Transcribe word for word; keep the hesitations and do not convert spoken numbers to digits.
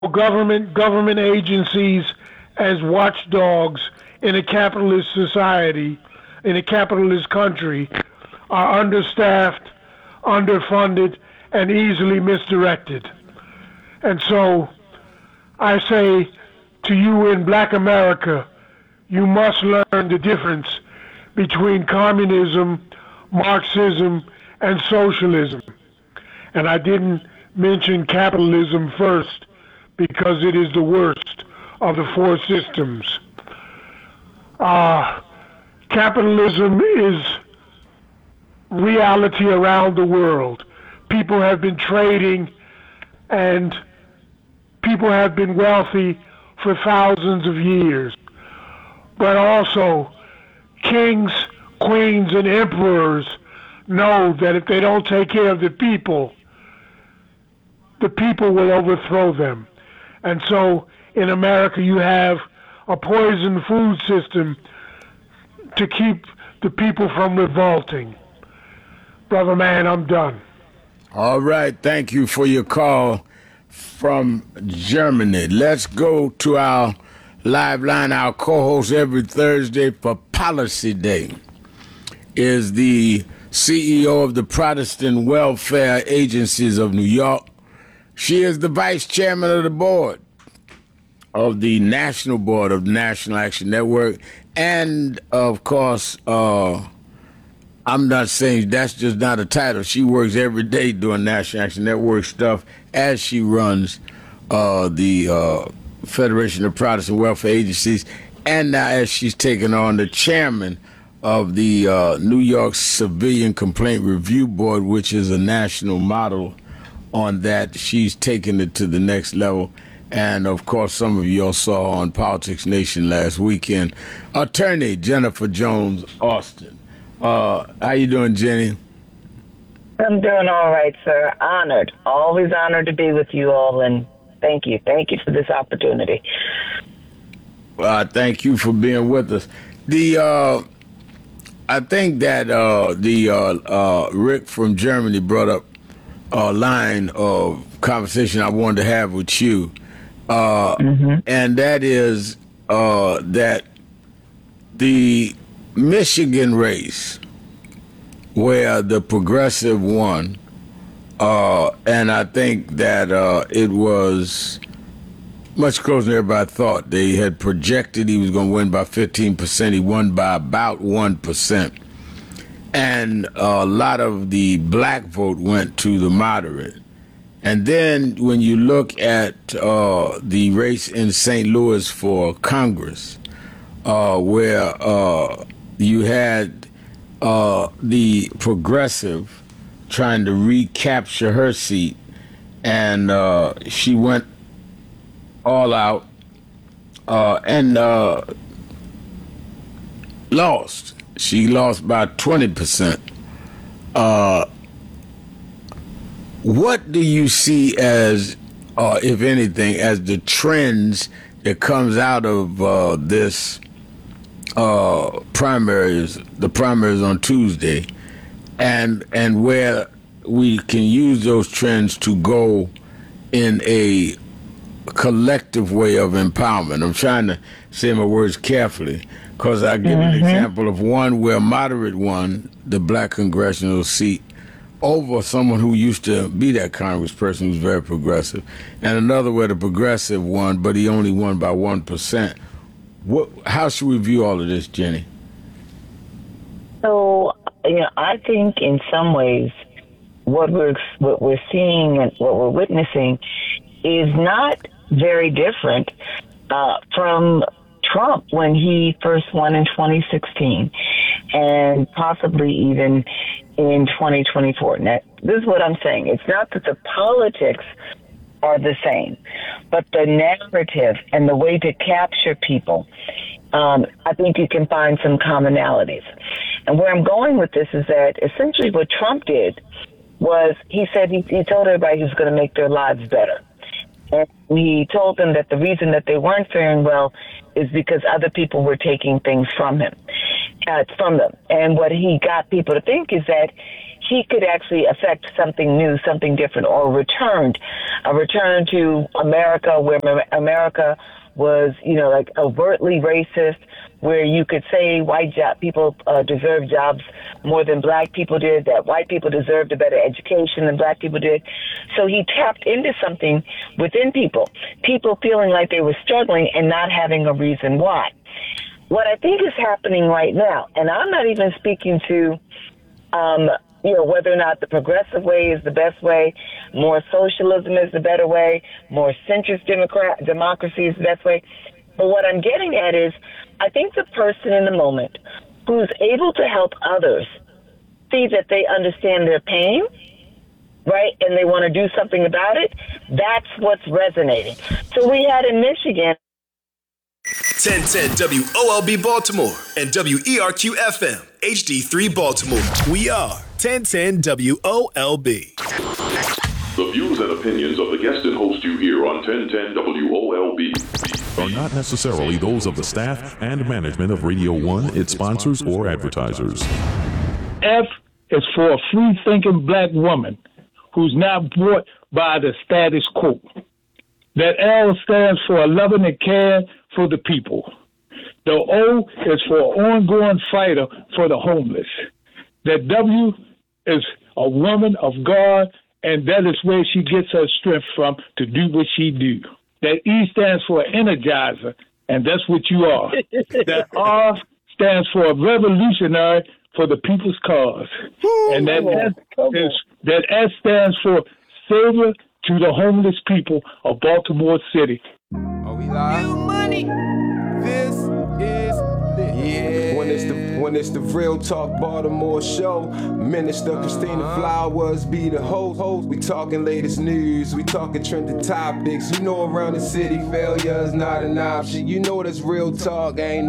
government government agencies as watchdogs in a capitalist society, in a capitalist country, are understaffed, underfunded, and easily misdirected. And so I say to you in Black America, you must learn the difference between communism, Marxism, and socialism. And I didn't mention capitalism first because it is the worst of the four systems. Uh, capitalism is reality around the world. People have been trading and people have been wealthy for thousands of years. But also, kings, queens, and emperors know that if they don't take care of the people, the people will overthrow them. And so in America, you have a poison food system to keep the people from revolting. Brother man, I'm done. All right. Thank you for your call from Germany. Let's go to our live line. Our co-host every Thursday for Policy Day is the C E O of the Protestant Welfare Agencies of New York. She is the vice chairman of the board of the National Board of the National Action Network. And, of course, uh, I'm not saying that's just not a title. She works every day doing National Action Network stuff as she runs uh, the uh, Federation of Protestant Welfare Agencies. And now as she's taken on the chairman of the uh, New York Civilian Complaint Review Board, which is a national model on that. She's taken it to the next level. And, of course, some of you all saw on Politics Nation last weekend, Attorney Jennifer Jones Austin. Uh, how you doing, Jenny? I'm doing all right, sir. Honored. Always honored to be with you all, and thank you. Thank you for this opportunity. Uh, thank you for being with us. The uh, I think that uh, the uh, uh, Rick from Germany brought up a line of conversation I wanted to have with you. Uh, mm-hmm. And that is uh, that the Michigan race, where the progressive won, uh, and I think that uh, it was much closer than everybody thought. They had projected he was going to win by fifteen percent. He won by about one percent. And a lot of the black vote went to the moderate. And then when you look at uh, the race in Saint Louis for Congress, uh, where uh, you had uh, the progressive trying to recapture her seat, and uh, she went all out uh, and uh, lost. She lost by twenty percent. Uh, What do you see as, uh, if anything, as the trends that comes out of uh, this uh, primaries, the primaries on Tuesday, and and where we can use those trends to go in a collective way of empowerment? I'm trying to say my words carefully, because I give mm-hmm. an example of one where moderate won the black congressional seat over someone who used to be that congressperson who's very progressive, and another where the progressive won, but he only won by one percent. What? How should we view all of this, Jenny? So, you know, I think in some ways what we're what we're seeing and what we're witnessing is not very different uh, from Trump when he first won in twenty sixteen, and possibly even in twenty twenty-four. Now, this is what I'm saying. It's not that the politics are the same, but the narrative and the way to capture people, um, I think you can find some commonalities. And where I'm going with this is that essentially what Trump did was he said he, he told everybody he was going to make their lives better. And he told them that the reason that they weren't faring well is because other people were taking things from him, uh, from them. And what he got people to think is that he could actually affect something new, something different, or returned, a return to America where America was, you know, like overtly racist, where you could say white job people uh, deserve jobs more than black people did, that white people deserved a better education than black people did. So he tapped into something within people, people feeling like they were struggling and not having a reason why. What I think is happening right now, and I'm not even speaking to, um, you know, whether or not the progressive way is the best way, more socialism is the better way, more centrist democrat democracy is the best way. But what I'm getting at is, I think the person in the moment who's able to help others see that they understand their pain, right, and they want to do something about it, that's what's resonating. So we had in Michigan ten ten W O L B Baltimore and W E R Q F M H D three Baltimore. We are ten ten W O L B. The views and opinions of the guest and host you hear on ten ten W O L B are not necessarily those of the staff and management of Radio One, its sponsors, or advertisers. F is for a free-thinking black woman who's not brought by the status quo. That L stands for loving and care for the people. The O is for an ongoing fighter for the homeless. That W is a woman of God, and that is where she gets her strength from to do what she do. That E stands for energizer, and that's what you are. That R stands for a revolutionary for the people's cause. And that S, is, that S stands for savior to the homeless people of Baltimore City. Are we live? New money. This is lit. Yeah. When it's the when it's the Real Talk Baltimore show, Minister Christina Flowers be the host. We talking latest news, we talking trending topics. You know, around the city, failure is not an option. You know that's real talk, ain't